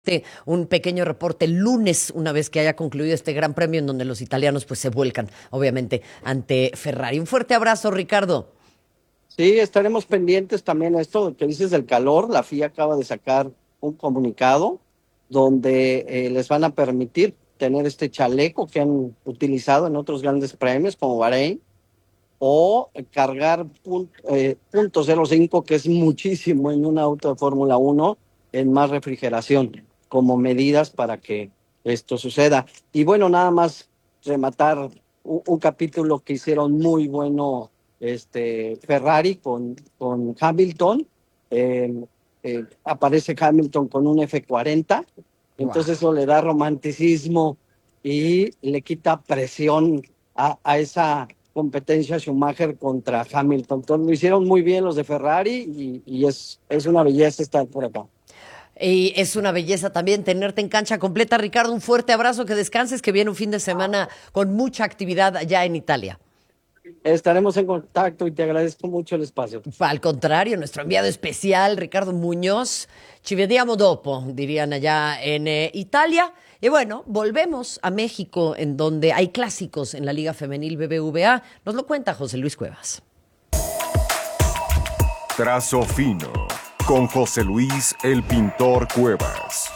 Un pequeño reporte el lunes, una vez que haya concluido este gran premio en donde los italianos pues se vuelcan, obviamente, ante Ferrari. Un fuerte abrazo, Ricardo. Sí, estaremos pendientes también a esto que dices del calor. La FIA acaba de sacar un comunicado donde les van a permitir tener este chaleco que han utilizado en otros grandes premios como Bahrein o cargar punto 0,5, que es muchísimo en un auto de Fórmula Uno, en más refrigeración, como medidas para que esto suceda. Y bueno, nada más rematar un capítulo que hicieron muy bueno Ferrari con Hamilton. Eh, Aparece Hamilton con un F40, Wow. entonces eso le da romanticismo y le quita presión a esa competencia Schumacher contra Hamilton. Entonces lo hicieron muy bien los de Ferrari y es una belleza estar por acá. Y es una belleza también tenerte en cancha completa, Ricardo. Un fuerte abrazo, que descanses, que viene un fin de semana con mucha actividad allá en Italia. Estaremos en contacto y te agradezco mucho el espacio. Al contrario, nuestro enviado especial, Ricardo Muñoz, ci vediamo dopo, dirían allá en Italia. Y bueno, volvemos a México, en donde hay clásicos en la Liga Femenil BBVA. Nos lo cuenta José Luis Cuevas. Trazo fino con José Luis el Pintor Cuevas.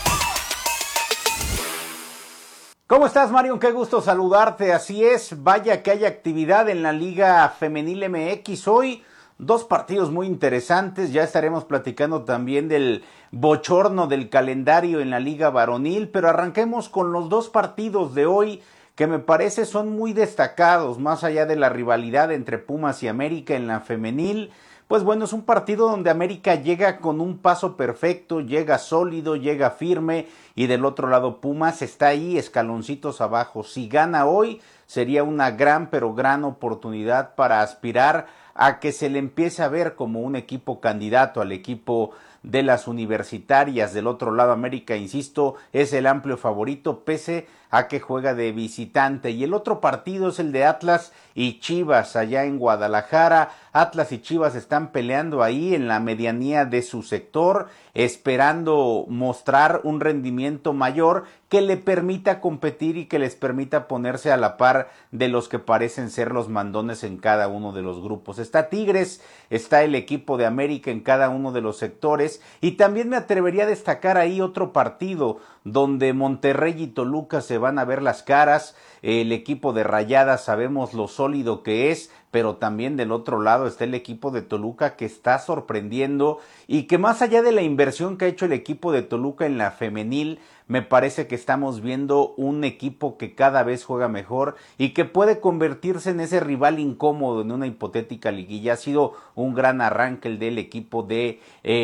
¿Cómo estás, Marion? Qué gusto saludarte. Así es, vaya que hay actividad en la Liga Femenil MX hoy. Dos partidos muy interesantes. Ya estaremos platicando también del bochorno del calendario en la Liga Varonil, pero arranquemos con los dos partidos de hoy que me parece son muy destacados, más allá de la rivalidad entre Pumas y América en la femenil. Pues bueno, es un partido donde América llega con un paso perfecto, llega sólido, llega firme, y del otro lado Pumas está ahí escaloncitos abajo. Si gana hoy sería una gran pero gran oportunidad para aspirar a que se le empiece a ver como un equipo candidato al equipo de las universitarias. Del otro lado América, insisto, es el amplio favorito pese a que juega de visitante. Y el otro partido es el de Atlas y Chivas allá en Guadalajara. Atlas y Chivas están peleando ahí en la medianía de su sector, esperando mostrar un rendimiento mayor que le permita competir y que les permita ponerse a la par de los que parecen ser los mandones en cada uno de los grupos. Está Tigres, está el equipo de América en cada uno de los sectores, y también me atrevería a destacar ahí otro partido donde Monterrey y Toluca se van a ver las caras. El equipo de Rayadas sabemos lo sólido que es, pero también del otro lado está el equipo de Toluca, que está sorprendiendo, y que más allá de la inversión que ha hecho el equipo de Toluca en la femenil, me parece que estamos viendo un equipo que cada vez juega mejor y que puede convertirse en ese rival incómodo en una hipotética liguilla. Ha sido un gran arranque el del equipo de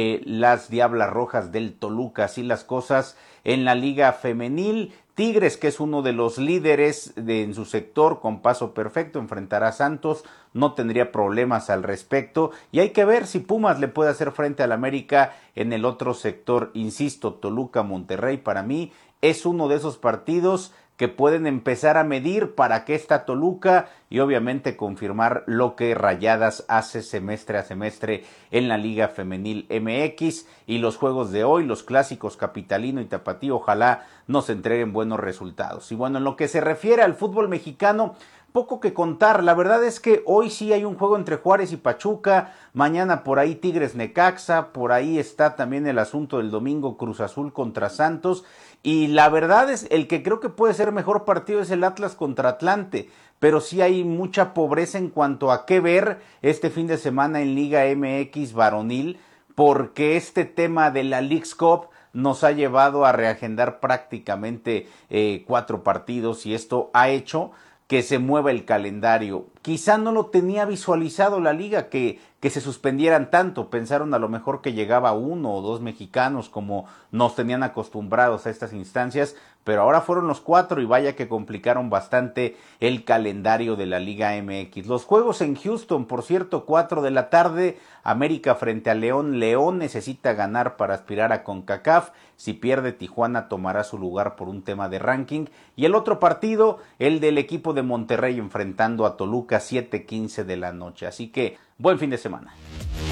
las Diablas Rojas del Toluca. Así las cosas en la liga femenil. Tigres, que es uno de los líderes en su sector, con paso perfecto, enfrentará a Santos, no tendría problemas al respecto, y hay que ver si Pumas le puede hacer frente al América en el otro sector. Insisto, Toluca Monterrey para mí es uno de esos partidos que pueden empezar a medir para qué está Toluca, y obviamente confirmar lo que Rayadas hace semestre a semestre en la Liga Femenil MX. Y los juegos de hoy, los clásicos capitalino y tapatío, ojalá nos entreguen buenos resultados. Y bueno, en lo que se refiere al fútbol mexicano, poco que contar. La verdad es que hoy sí hay un juego entre Juárez y Pachuca, mañana por ahí Tigres Necaxa, por ahí está también el asunto del domingo, Cruz Azul contra Santos, y la verdad es el que creo que puede ser mejor partido es el Atlas contra Atlante, pero sí hay mucha pobreza en cuanto a qué ver este fin de semana en Liga MX varonil, porque este tema de la Leagues Cup nos ha llevado a reagendar prácticamente 4 partidos, y esto ha hecho que se mueva el calendario. Quizá no lo tenía visualizado la liga, que se suspendieran tanto. Pensaron a lo mejor que llegaba uno o dos mexicanos, como nos tenían acostumbrados a estas instancias, pero ahora fueron los 4, y vaya que complicaron bastante el calendario de la Liga MX. Los juegos en Houston, por cierto, 4 de la tarde, América frente a León. León necesita ganar para aspirar a CONCACAF. Si pierde, Tijuana tomará su lugar por un tema de ranking. Y el otro partido, el del equipo de Monterrey enfrentando a Toluca, 7:15 de la noche. Así que buen fin de semana.